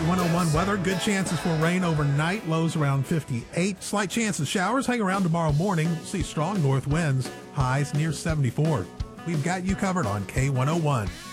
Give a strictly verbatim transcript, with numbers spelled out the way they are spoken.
one oh one weather. Good chances for rain overnight. Lows around fifty-eight. Slight chance of showers hang around tomorrow morning. We'll see strong north winds. Highs near seventy-four. We've got you covered on K one oh one.